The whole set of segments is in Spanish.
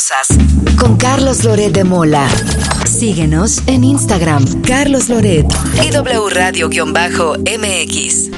poderosas. Con Carlos Loret de Mola. Síguenos en Instagram, Carlos Loret y W Radio-MX.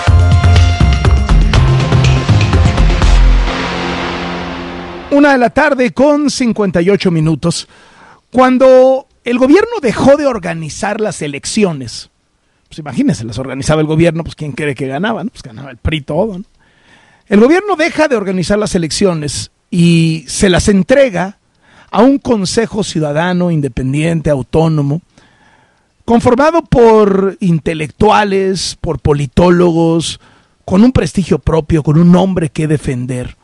1:58 p.m. Cuando el gobierno dejó de organizar las elecciones, pues imagínense, las organizaba el gobierno, pues ¿quién cree que ganaba? ¿No? Pues ganaba el PRI todo, ¿no? El gobierno deja de organizar las elecciones y se las entrega a un consejo ciudadano, independiente, autónomo, conformado por intelectuales, por politólogos, con un prestigio propio, con un nombre que defender,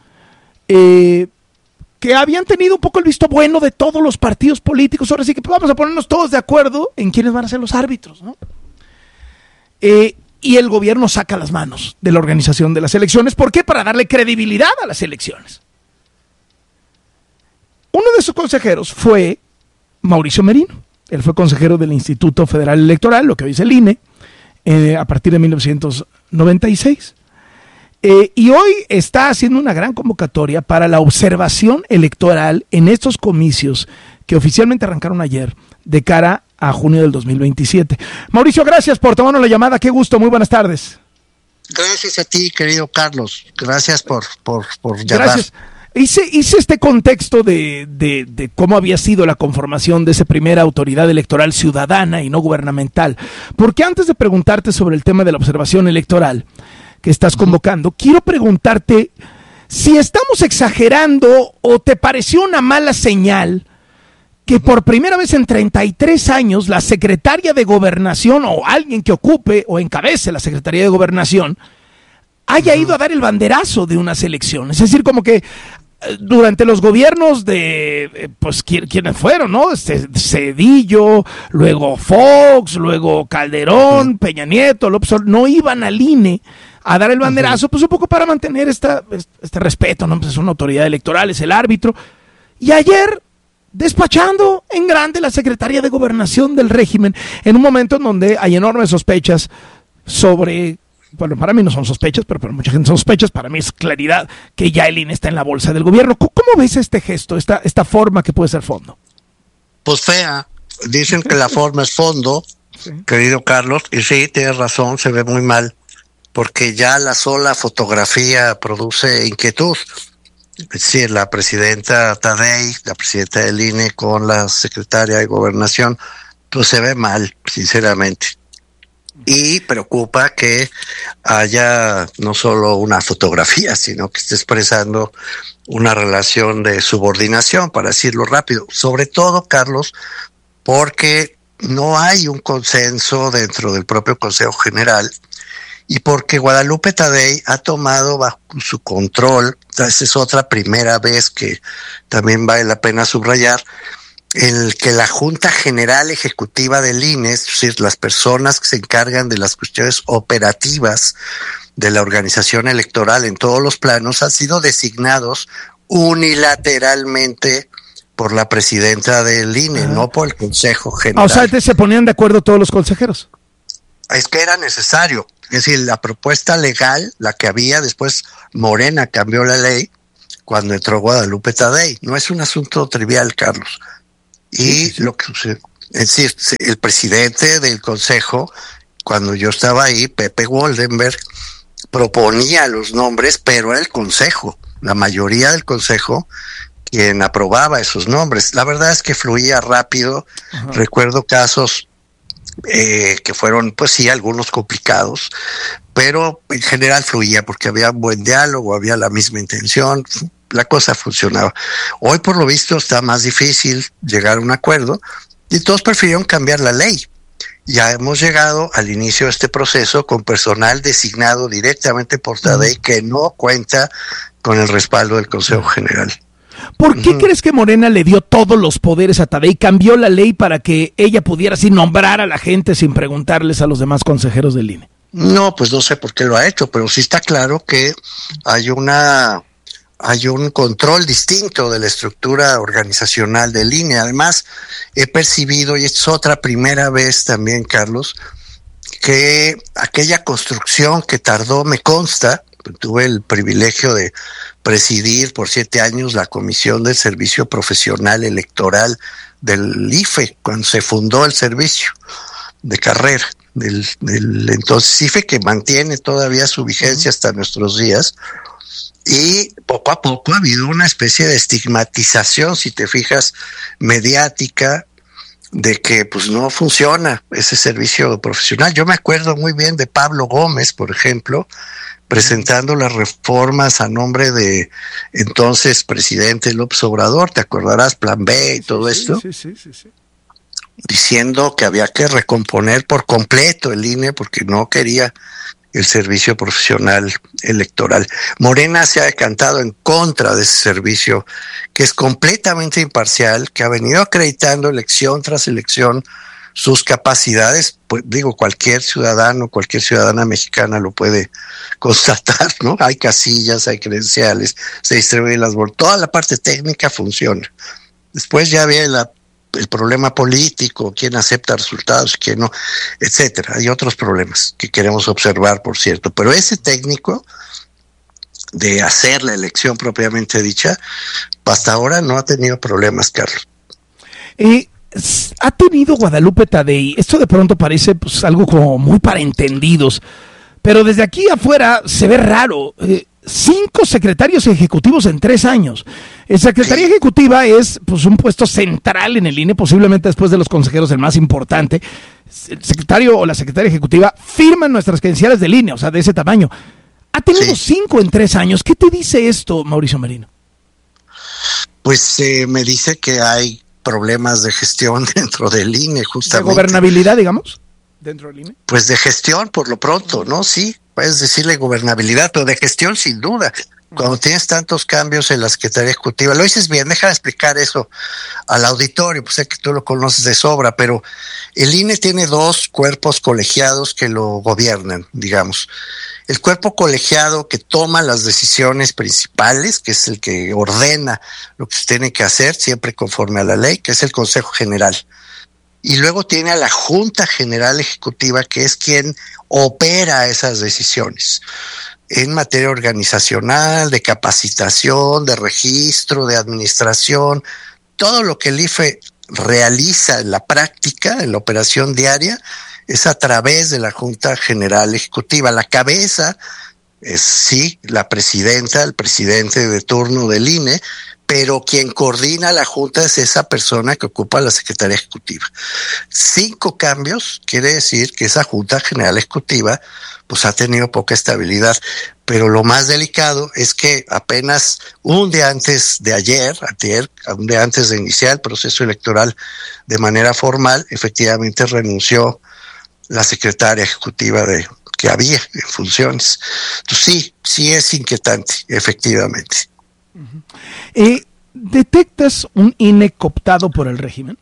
que habían tenido un poco el visto bueno de todos los partidos políticos. Ahora sí que pues, vamos a ponernos todos de acuerdo en quiénes van a ser los árbitros, ¿no? Y el gobierno saca las manos de la organización de las elecciones. ¿Por qué? Para darle credibilidad a las elecciones. Uno de sus consejeros fue Mauricio Merino. Él fue consejero del Instituto Federal Electoral, lo que hoy es el INE, a partir de 1996. Y hoy está haciendo una gran convocatoria para la observación electoral en estos comicios que oficialmente arrancaron ayer de cara a junio del 2027. Mauricio, gracias por tomarnos la llamada. Qué gusto, muy buenas tardes. Gracias a ti, querido Carlos. Gracias por llamar. Gracias. Hice este contexto de cómo había sido la conformación de esa primera autoridad electoral ciudadana y no gubernamental, porque antes de preguntarte sobre el tema de la observación electoral que estás convocando, quiero preguntarte si estamos exagerando o te pareció una mala señal que por primera vez en 33 años la secretaria de Gobernación o alguien que ocupe o encabece la Secretaría de Gobernación haya ido a dar el banderazo de unas elecciones. Es decir, como que durante los gobiernos de, pues, ¿quiénes fueron, no? Cedillo, luego Fox, luego Calderón, Peña Nieto, López Obrador, no iban al INE a dar el banderazo, pues un poco para mantener este respeto, ¿no? Pues es una autoridad electoral, es el árbitro. Y ayer, despachando en grande la Secretaría de Gobernación del régimen, en un momento en donde hay enormes sospechas sobre, bueno, para mí no son sospechas, pero para mucha gente son sospechas, para mí es claridad que ya el INE está en la bolsa del gobierno. ¿Cómo ves este gesto, esta forma que puede ser fondo? Pues fea, dicen que la forma es fondo, sí. Querido Carlos, y sí, tienes razón, se ve muy mal, porque ya la sola fotografía produce inquietud. Es decir, la presidenta Tadei, la presidenta del INE con la secretaria de Gobernación, pues se ve mal, sinceramente. Y preocupa que haya no solo una fotografía, sino que esté expresando una relación de subordinación, para decirlo rápido. Sobre todo, Carlos, porque no hay un consenso dentro del propio Consejo General y porque Guadalupe Tadei ha tomado bajo su control, esa es otra primera vez que también vale la pena subrayar, el que la Junta General Ejecutiva del INE, es decir, las personas que se encargan de las cuestiones operativas de la organización electoral en todos los planos, han sido designados unilateralmente por la presidenta del INE, no por el Consejo General. O sea, ¿se ponían de acuerdo todos los consejeros? Es que era necesario. Es decir, la propuesta legal, la que había, después Morena cambió la ley cuando entró Guadalupe Tadei. No es un asunto trivial, Carlos. Y lo que sucede, es decir, el presidente del consejo, cuando yo estaba ahí, Pepe Woldenberg, proponía los nombres, pero era el consejo, la mayoría del consejo, quien aprobaba esos nombres. La verdad es que fluía rápido. Ajá. Recuerdo casos que fueron, pues sí, algunos complicados, pero en general fluía porque había un buen diálogo, había la misma intención, la cosa funcionaba. Hoy, por lo visto, está más difícil llegar a un acuerdo y todos prefirieron cambiar la ley. Ya hemos llegado al inicio de este proceso con personal designado directamente por Tadei que no cuenta con el respaldo del Consejo General. ¿Por qué crees que Morena le dio todos los poderes a Tadei? ¿Cambió la ley para que ella pudiera así nombrar a la gente sin preguntarles a los demás consejeros del INE? No, pues no sé por qué lo ha hecho, pero sí está claro que hay un control distinto de la estructura organizacional del INE. Además, he percibido, y es otra primera vez también, Carlos, que aquella construcción que tardó, me consta, Tuve el privilegio de presidir por 7 años la Comisión del Servicio Profesional Electoral del IFE, cuando se fundó el servicio de carrera del entonces IFE, que mantiene todavía su vigencia hasta nuestros días. Y poco a poco ha habido una especie de estigmatización, si te fijas, mediática, de que pues no funciona ese servicio profesional. Yo me acuerdo muy bien de Pablo Gómez, por ejemplo, presentando las reformas a nombre de entonces presidente López Obrador, te acordarás, Plan B y todo esto, sí. diciendo que había que recomponer por completo el INE porque no quería el servicio profesional electoral. Morena se ha decantado en contra de ese servicio, que es completamente imparcial, que ha venido acreditando elección tras elección sus capacidades. Pues digo, cualquier ciudadano, cualquier ciudadana mexicana lo puede constatar, ¿no? Hay casillas, hay credenciales, se distribuyen las bolsas, toda la parte técnica funciona. Después ya viene el problema político, quién acepta resultados, quién no, etcétera. Hay otros problemas que queremos observar, por cierto, pero ese técnico de hacer la elección propiamente dicha, hasta ahora no ha tenido problemas, Carlos. Ha tenido Guadalupe Tadei, esto de pronto parece pues algo como muy para entendidos, pero desde aquí afuera se ve raro. 5 secretarios ejecutivos en 3 años. La Secretaría Ejecutiva es pues un puesto central en el INE, posiblemente después de los consejeros el más importante. El secretario o la secretaria ejecutiva firman nuestras credenciales del INE, o sea, de ese tamaño. Ha tenido 5 en 3 años. ¿Qué te dice esto, Mauricio Merino? Pues me dice que hay problemas de gestión dentro del INE, justamente. ¿De gobernabilidad, digamos, dentro del INE? Pues de gestión, por lo pronto, ¿no? Sí, puedes decirle gobernabilidad, pero de gestión sin duda. Cuando tienes tantos cambios en la Secretaría Ejecutiva, lo dices bien, deja de explicar eso al auditorio, pues sé que tú lo conoces de sobra, pero el INE tiene 2 cuerpos colegiados que lo gobiernan, digamos. El cuerpo colegiado que toma las decisiones principales, que es el que ordena lo que se tiene que hacer, siempre conforme a la ley, que es el Consejo General. Y luego tiene a la Junta General Ejecutiva, que es quien opera esas decisiones en materia organizacional, de capacitación, de registro, de administración, todo lo que el IFE realiza en la práctica, en la operación diaria, es a través de la Junta General Ejecutiva. La cabeza es sí la presidenta, el presidente de turno del INE, pero quien coordina la Junta es esa persona que ocupa la Secretaría Ejecutiva. 5 cambios quiere decir que esa Junta General Ejecutiva pues ha tenido poca estabilidad, pero lo más delicado es que apenas un día antes de ayer, un día antes de iniciar el proceso electoral de manera formal, efectivamente renunció la secretaria ejecutiva que había en funciones. Entonces sí es inquietante, efectivamente. ¿Detectas un INE cooptado por el régimen?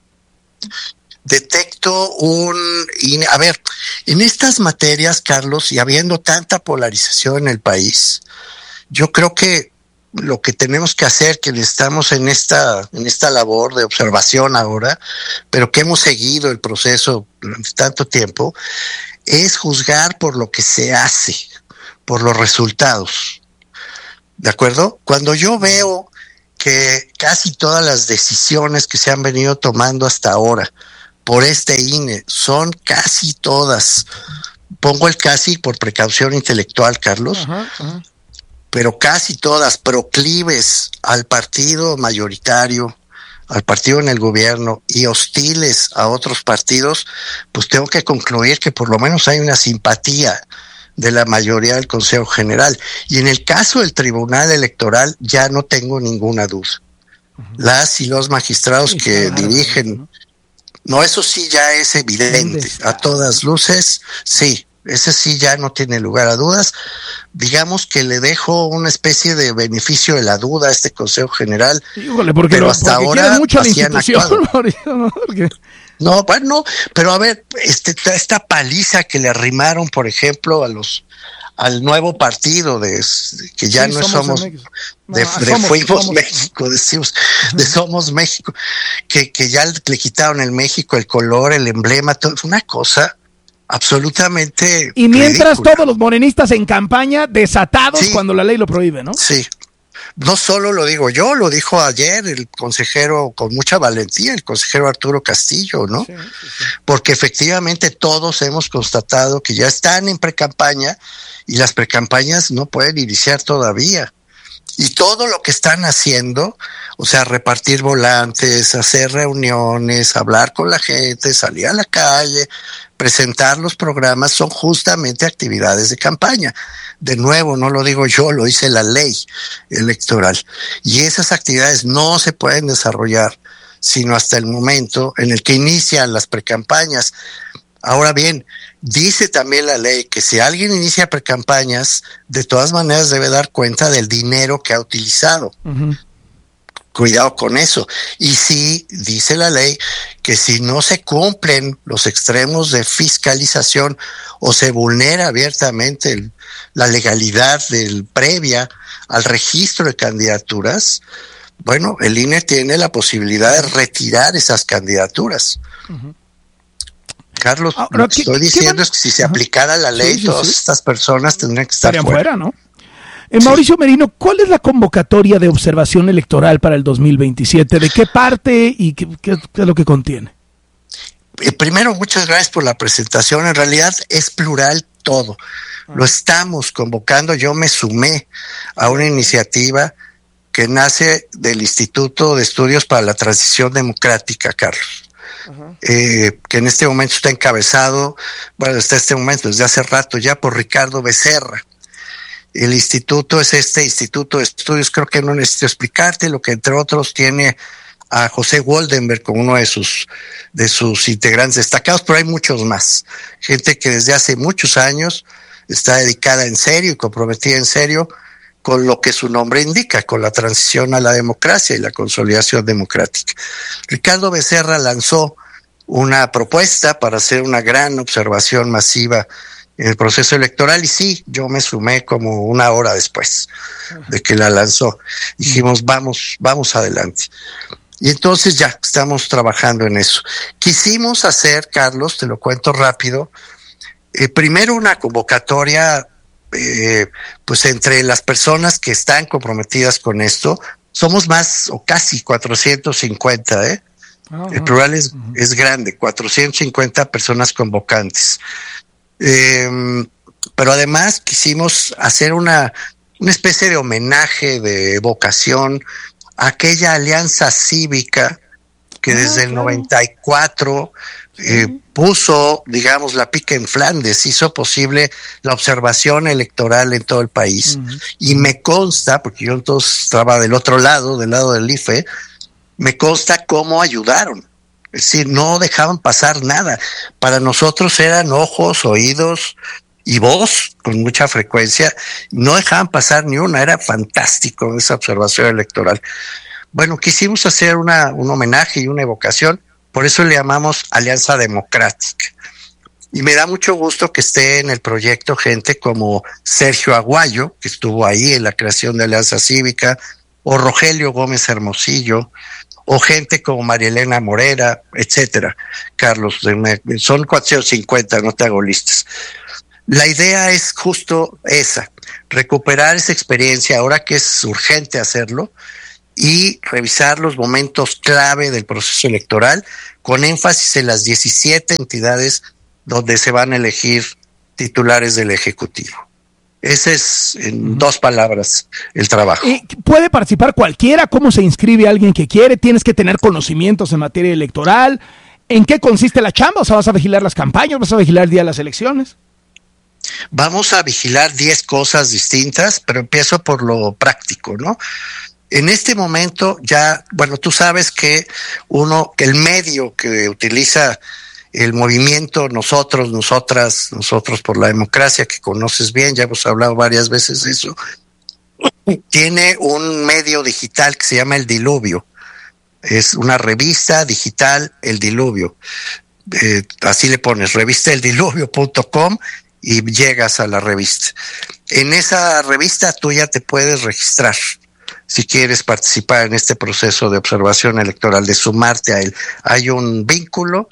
Detecto un INE. A ver, en estas materias, Carlos, y habiendo tanta polarización en el país, yo creo que lo que tenemos que hacer, que estamos en esta labor de observación ahora, pero que hemos seguido el proceso durante tanto tiempo, es juzgar por lo que se hace, por los resultados. ¿De acuerdo? Cuando yo veo que casi todas las decisiones que se han venido tomando hasta ahora por este INE son casi todas, pongo el casi por precaución intelectual, Carlos, pero casi todas proclives al partido mayoritario, al partido en el gobierno y hostiles a otros partidos, pues tengo que concluir que por lo menos hay una simpatía de la mayoría del Consejo General. Y en el caso del Tribunal Electoral ya no tengo ninguna duda. Las y los magistrados que dirigen, no, eso sí ya es evidente, a todas luces, sí, ese sí ya no tiene lugar a dudas. Digamos que le dejo una especie de beneficio de la duda a este Consejo General, pero hasta ahora así han actuado. No, bueno, pero a ver, esta paliza que le arrimaron, por ejemplo, al nuevo partido que ya no somos Fuimos México, decimos, de Somos México, que ya le quitaron el México, el color, el emblema, todo, fue una cosa absolutamente y mientras ridícula. todos los morenistas en campaña desatados cuando la ley lo prohíbe, ¿no? Sí. No solo lo digo yo, lo dijo ayer el consejero con mucha valentía, el consejero Arturo Castillo, ¿no? Sí. Porque efectivamente todos hemos constatado que ya están en precampaña y las precampañas no pueden iniciar todavía. Y todo lo que están haciendo, o sea, repartir volantes, hacer reuniones, hablar con la gente, salir a la calle, presentar los programas, son justamente actividades de campaña. De nuevo, no lo digo yo, lo dice la ley electoral. Y esas actividades no se pueden desarrollar sino hasta el momento en el que inician las precampañas. Ahora bien, dice también la ley que si alguien inicia precampañas, de todas maneras debe dar cuenta del dinero que ha utilizado. Uh-huh. Cuidado con eso. Y sí, dice la ley que si no se cumplen los extremos de fiscalización o se vulnera abiertamente la legalidad previa al registro de candidaturas, bueno, el INE tiene la posibilidad de retirar esas candidaturas. Uh-huh. Carlos, lo que estoy diciendo es que si se aplicara la ley, todas estas personas tendrían que estar fuera, ¿no? Mauricio Merino, ¿cuál es la convocatoria de observación electoral para el 2027? ¿De qué parte y qué es lo que contiene? Primero, muchas gracias por la presentación. En realidad es plural todo. Lo estamos convocando. Yo me sumé a una iniciativa que nace del Instituto de Estudios para la Transición Democrática, Carlos. Uh-huh. Que en este momento está encabezado, bueno, desde este momento, desde hace rato ya, por Ricardo Becerra. El instituto es este Instituto de Estudios, creo que no necesito explicarte, lo que entre otros tiene a José Woldenberg como uno de sus integrantes destacados, pero hay muchos más. Gente que desde hace muchos años está dedicada en serio y comprometida en serio con lo que su nombre indica, con la transición a la democracia y la consolidación democrática. Ricardo Becerra lanzó una propuesta para hacer una gran observación masiva en el proceso electoral y sí, yo me sumé como una hora después de que la lanzó. Dijimos, vamos adelante. Y entonces ya estamos trabajando en eso. Quisimos hacer, Carlos, te lo cuento rápido, primero una convocatoria pues entre las personas que están comprometidas con esto. Somos más o casi 450, el plural es grande, 450 personas convocantes. Pero además quisimos hacer una especie de homenaje, de evocación a aquella alianza cívica que desde el 94 puso, digamos, la pica en Flandes, hizo posible la observación electoral en todo el país. Uh-huh. Y me consta, porque yo entonces estaba del otro lado, del lado del IFE, me consta cómo ayudaron. Es decir, no dejaban pasar nada. Para nosotros eran ojos, oídos y voz con mucha frecuencia. No dejaban pasar ni una. Era fantástico esa observación electoral. Bueno, quisimos hacer un homenaje y una evocación. Por eso le llamamos Alianza Democrática. Y me da mucho gusto que esté en el proyecto gente como Sergio Aguayo, que estuvo ahí en la creación de Alianza Cívica, o Rogelio Gómez Hermosillo, o gente como María Elena Morera, etcétera. Carlos, son 450, no te hago listas. La idea es justo esa, recuperar esa experiencia ahora que es urgente hacerlo y revisar los momentos clave del proceso electoral con énfasis en las 17 entidades donde se van a elegir titulares del Ejecutivo. Ese es, en dos palabras, el trabajo. ¿Puede participar cualquiera? ¿Cómo se inscribe alguien que quiere? ¿Tienes que tener conocimientos en materia electoral? ¿En qué consiste la chamba? O sea, ¿vas a vigilar las campañas? ¿Vas a vigilar el día de las elecciones? Vamos a vigilar 10 cosas distintas, pero empiezo por lo práctico, ¿no? En este momento ya, bueno, tú sabes que el medio que utiliza el movimiento nosotros por la democracia, que conoces bien, ya hemos hablado varias veces de eso, tiene un medio digital que se llama El Diluvio. Es una revista digital, El Diluvio. Así le pones, revistaeldiluvio.com y llegas a la revista. En esa revista tú ya te puedes registrar si quieres participar en este proceso de observación electoral, de sumarte a él. Hay un vínculo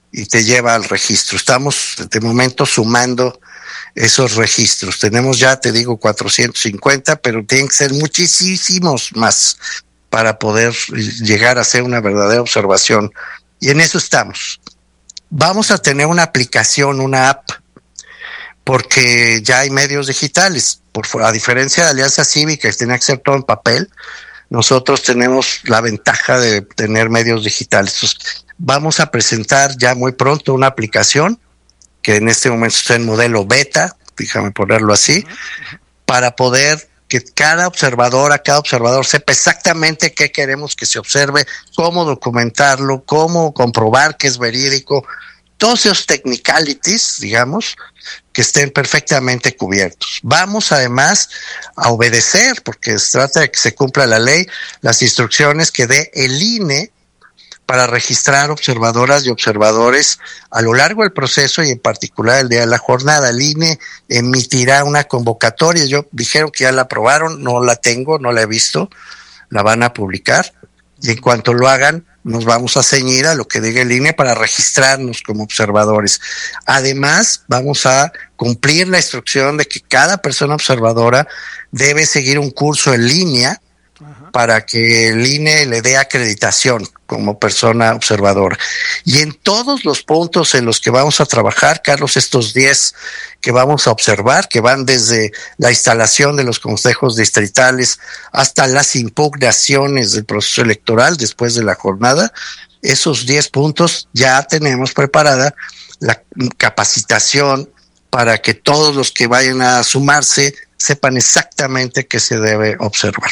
y te lleva al registro. Estamos de momento sumando esos registros. Tenemos ya, te digo, 450, pero tienen que ser muchísimos más para poder llegar a hacer una verdadera observación. Y en eso estamos. Vamos a tener una aplicación, una app, porque ya hay medios digitales. A diferencia de Alianza Cívica, que tenía que ser todo en papel, nosotros tenemos la ventaja de tener medios digitales. Entonces, vamos a presentar ya muy pronto una aplicación que en este momento está en modelo beta, déjame ponerlo así, para poder que cada observador sepa exactamente qué queremos que se observe, cómo documentarlo, cómo comprobar que es verídico, todos esos technicalities, digamos, que estén perfectamente cubiertos. Vamos además a obedecer, porque se trata de que se cumpla la ley, las instrucciones que dé el INE para registrar observadoras y observadores a lo largo del proceso y en particular el día de la jornada. El INE emitirá una convocatoria. Dijeron que ya la aprobaron, no la tengo, no la he visto, la van a publicar y en cuanto lo hagan nos vamos a ceñir a lo que diga el INE para registrarnos como observadores. Además, vamos a cumplir la instrucción de que cada persona observadora debe seguir un curso en línea para que el INE le dé acreditación como persona observadora. Y en todos los puntos en los que vamos a trabajar, Carlos, estos 10 que vamos a observar, que van desde la instalación de los consejos distritales hasta las impugnaciones del proceso electoral después de la jornada, esos 10 puntos ya tenemos preparada la capacitación para que todos los que vayan a sumarse sepan exactamente qué se debe observar.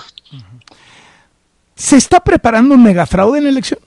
¿Se está preparando un megafraude en la elección?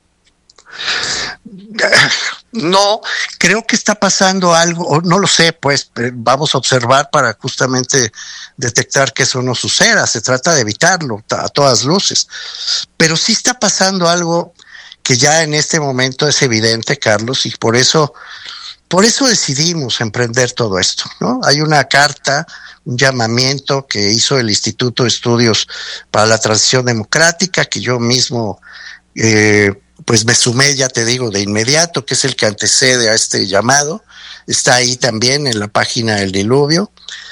No, creo que está pasando algo, no lo sé, pues vamos a observar para justamente detectar que eso no suceda. Se trata de evitarlo a todas luces. Pero sí está pasando algo que ya en este momento es evidente, Carlos, y por eso decidimos emprender todo esto, ¿no? Hay una carta, un llamamiento que hizo el Instituto de Estudios para la Transición Democrática, que yo mismo pues me sumé, ya te digo, de inmediato, que es el que antecede a este llamado. Está ahí también en la página del Diluvio,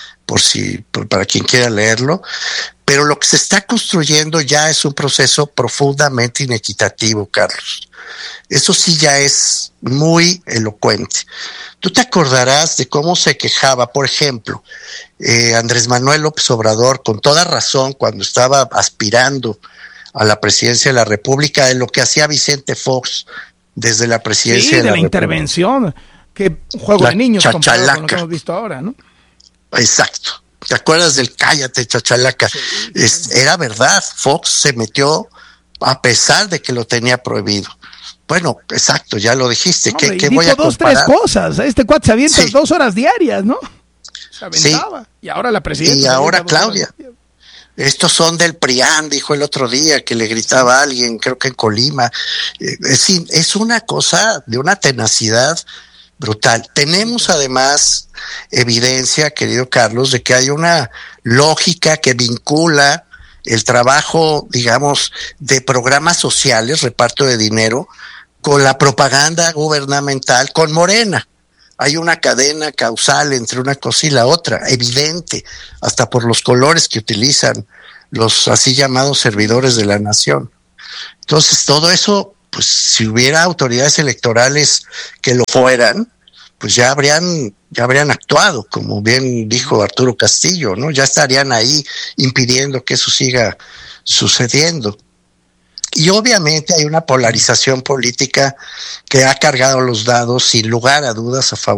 para quien quiera leerlo. Pero lo que se está construyendo ya es un proceso profundamente inequitativo, Carlos. Eso sí ya es muy elocuente. Tú te acordarás de cómo se quejaba, por ejemplo, Andrés Manuel López Obrador, con toda razón, cuando estaba aspirando a la presidencia de la República, de lo que hacía Vicente Fox desde la presidencia de la República. Intervención, que un juego de niños comparado con lo que hemos visto ahora, ¿no? Exacto. ¿Te acuerdas del cállate, chachalaca? Sí. Era verdad, Fox se metió a pesar de que lo tenía prohibido. Bueno, exacto, ya lo dijiste. No, ¿Qué voy a comparar? 2, 3 cosas. Este cuate se avienta 2 horas diarias, ¿no? Se aventaba. Sí. Y ahora la presidenta. Y ahora Claudia. Estos son del PRIAN, dijo el otro día, que le gritaba a alguien, creo que en Colima. Es una cosa de una tenacidad brutal. Tenemos además evidencia, querido Carlos, de que hay una lógica que vincula el trabajo, digamos, de programas sociales, reparto de dinero, con la propaganda gubernamental, con Morena. Hay una cadena causal entre una cosa y la otra, evidente, hasta por los colores que utilizan los así llamados servidores de la nación. Entonces, todo eso, pues si hubiera autoridades electorales que lo fueran, pues ya habrían actuado, como bien dijo Arturo Castillo, ¿no? Ya estarían ahí impidiendo que eso siga sucediendo. Y obviamente hay una polarización política que ha cargado los dados sin lugar a dudas a favor